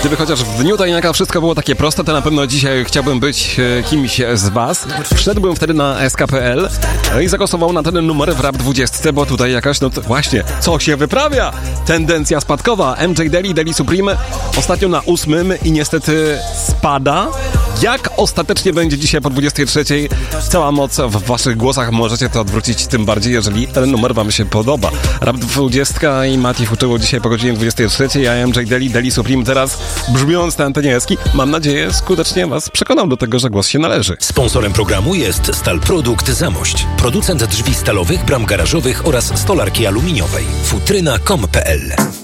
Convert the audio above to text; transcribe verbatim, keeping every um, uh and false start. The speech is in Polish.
Gdyby chociaż w dniu tajniaka wszystko było takie proste, to na pewno dzisiaj chciałbym być kimś z was. Wszedłbym wtedy na S K kropka P L i zagłosował na ten numer w Rap dwadzieścia, bo tutaj jakaś, no to właśnie, co się wyprawia? Tendencja spadkowa. M J Deli, Deli Supreme ostatnio na ósmym i niestety spada. Jak ostatecznie będzie dzisiaj po dwudziestej trzeciej? Cała moc w waszych głosach, możecie to odwrócić, tym bardziej, jeżeli ten numer wam się podoba. Rap dwadzieścia i Mati Fuczyło dzisiaj po godzinie dwudziestej trzeciej, a M J Deli, Deli Supreme teraz brzmiąc na antenie Eski, mam nadzieję, skutecznie was przekonał do tego, że głos się należy. Sponsorem programu jest Stal Produkt Zamość, producent drzwi stalowych, bram garażowych oraz stolarki aluminiowej. futryna kropka com kropka p l